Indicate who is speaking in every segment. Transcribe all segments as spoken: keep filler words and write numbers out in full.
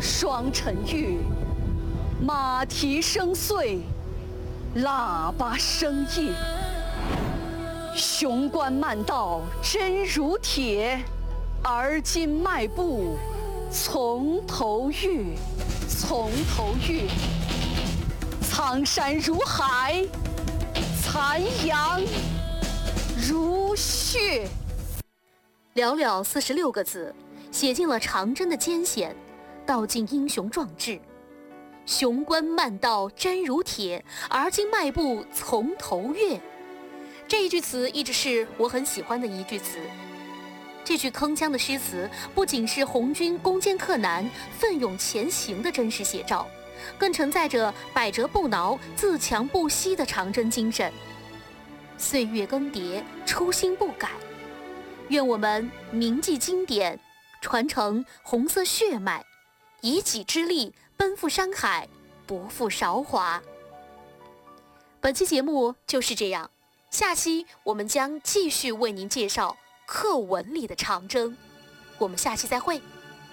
Speaker 1: 双尘玉，马蹄声碎，喇叭声夜。雄关漫道真如铁，而今迈步从头越，从头越。苍山如海，残阳如血。
Speaker 2: 寥寥四十六个字，写尽了长征的艰险，道尽英雄壮志。雄关漫道真如铁，而今迈步从头越。这一句词一直是我很喜欢的一句词。这句铿锵的诗词不仅是红军攻坚克难、奋勇前行的真实写照，更承载着百折不挠、自强不息的长征精神。岁月更迭，初心不改。愿我们铭记经典，传承红色血脉，以己之力奔赴山海，不负韶华。本期节目就是这样，下期我们将继续为您介绍课文里的长征。我们下期再会。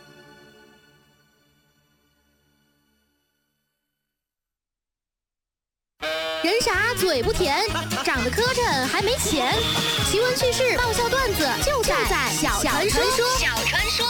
Speaker 3: 人傻嘴不甜，长得磕碜还没钱。奇闻趣事、爆笑段子就在小传说。
Speaker 2: 小传说。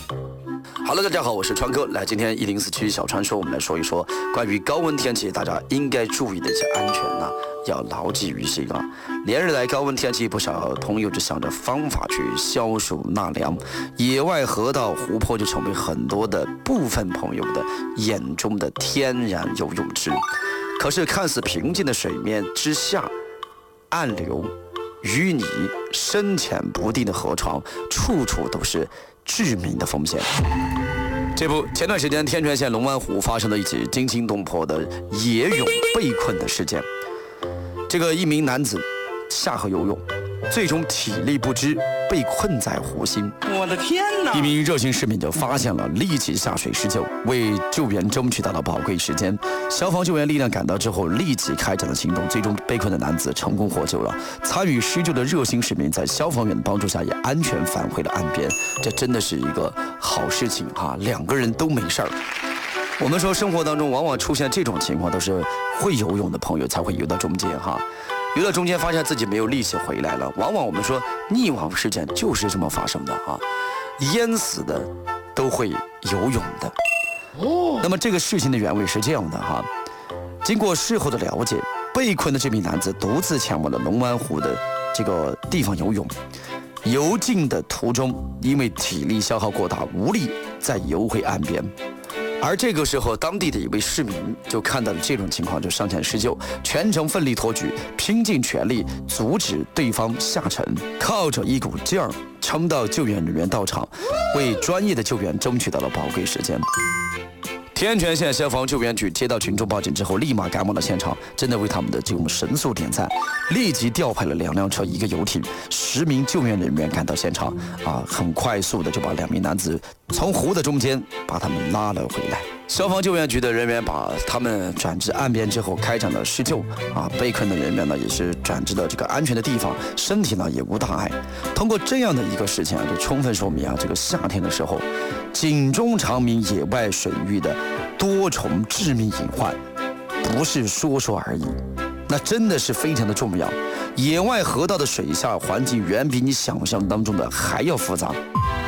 Speaker 4: Hello， 大家好，我是川哥。来，今天一零四七小传说，我们来说一说关于高温天气大家应该注意的一些安全呢、啊，要牢记于心啊。连日来高温天气，不少朋友就想着方法去消暑纳凉，野外河道、湖泊就成为很多的部分朋友的眼中的天然游泳池。可是看似平静的水面之下，暗流、淤泥、深浅不定的河床，处处都是致命的风险。这不，前段时间天泉县龙湾湖发生了一起惊心动魄的野泳被困的事件。这个一名男子下河游泳，最终体力不支被困在湖心。
Speaker 5: 我的天哪！
Speaker 4: 一名热心市民就发现了，立即下水施救，为救援争取到了宝贵时间。消防救援力量赶到之后，立即开展了行动，最终被困的男子成功获救了。参与施救的热心市民在消防员的帮助下也安全返回了岸边，这真的是一个好事情哈、啊！两个人都没事儿。我们说生活当中往往出现这种情况，都是会游泳的朋友才会游到中间哈。游到中间发现自己没有力气回来了，往往我们说溺亡事件就是这么发生的啊，淹死的都会游泳的。哦，那么这个事情的原委是这样的哈，经过事后的了解，被困的这名男子独自前往了龙湾湖的这个地方游泳，游进的途中因为体力消耗过大，无力再游回岸边。而这个时候，当地的一位市民就看到了这种情况，就上前施救，全程奋力托举，拼尽全力阻止对方下沉，靠着一股劲儿撑到救援人员到场，为专业的救援争取到了宝贵时间。天泉县消防救援局接到群众报警之后，立马赶往了现场，真的为他们的这种神速点赞，立即调派了两辆车、一个游艇，十名救援人员赶到现场，啊，很快速的就把两名男子从湖的中间把他们拉了回来。消防救援局的人员把他们转至岸边之后，开展了施救，啊，被困的人员呢也是转至了这个安全的地方，身体呢也无大碍。通过这样的一个事情啊，就充分说明啊，这个夏天的时候，警钟长鸣野外水域的多重致命隐患，不是说说而已，那真的是非常的重要。野外河道的水下环境远比你想象当中的还要复杂，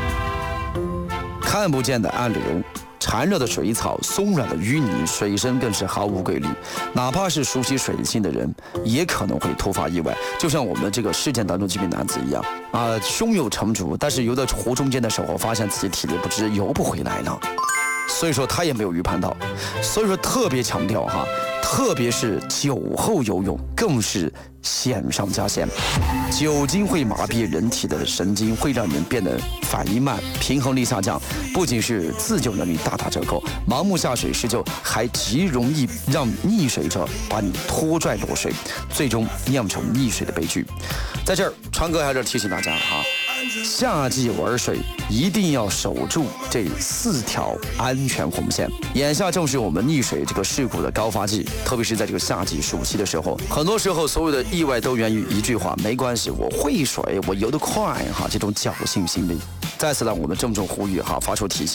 Speaker 4: 看不见的暗流、缠绕的水草、松软的淤泥，水深更是毫无规律。哪怕是熟悉水性的人，也可能会突发意外。就像我们这个事件当中这名男子一样，啊，胸有成竹，但是游到湖中间的时候，发现自己体力不支，游不回来了。所以说他也没有预判到，所以说特别强调哈，特别是酒后游泳更是险上加险。酒精会麻痹人体的神经，会让人变得反应慢，平衡力下降，不仅是自救能力大打折扣，盲目下水施救还极容易让溺水者把你拖拽落水，最终酿成溺水的悲剧。在这儿，川哥还是提醒大家哈，夏季玩水一定要守住这四条安全红线。眼下正是我们溺水这个事故的高发季，特别是在这个夏季暑期的时候，很多时候所有的意外都源于一句话：没关系，我会水，我游得快哈，这种侥幸心理。在此呢，我们郑重呼吁哈，发出提醒。